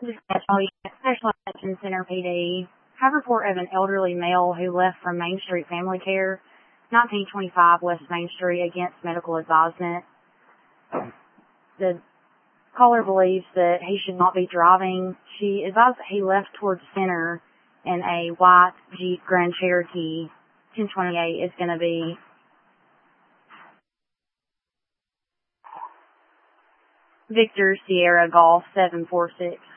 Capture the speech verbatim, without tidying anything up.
Special Action Center P D have report of an elderly male who left from Main Street Family Care, nineteen twenty-five West Main Street, against medical advisement. The caller believes that he should not be driving. She advised that he left towards the center in a white Jeep Grand Cherokee. ten twenty-eight is going to be Victor Sierra Golf seven four six.